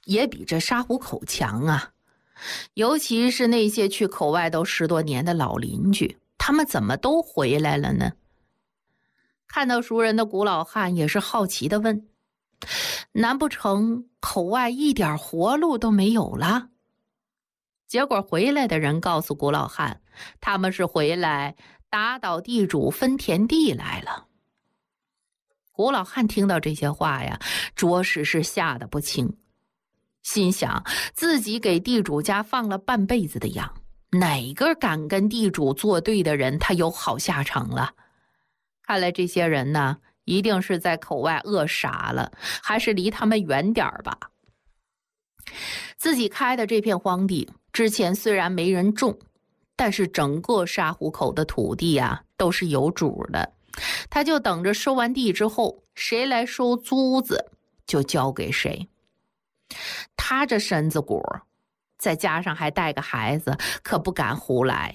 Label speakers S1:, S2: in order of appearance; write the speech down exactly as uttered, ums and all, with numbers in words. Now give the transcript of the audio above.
S1: 也比这沙湖口强啊。尤其是那些去口外都十多年的老邻居，他们怎么都回来了呢？看到熟人的古老汉也是好奇地问：难不成口外一点活路都没有了？结果回来的人告诉古老汉，他们是回来打倒地主分田地来了。古老汉听到这些话呀，着实是吓得不轻，心想自己给地主家放了半辈子的羊，哪个敢跟地主作对的人他有好下场了？看来这些人呢，一定是在口外饿傻了，还是离他们远点儿吧。自己开的这片荒地之前虽然没人种，但是整个沙湖口的土地啊都是有主的，他就等着收完地之后，谁来收租子就交给谁。他这身子骨再加上还带个孩子，可不敢胡来。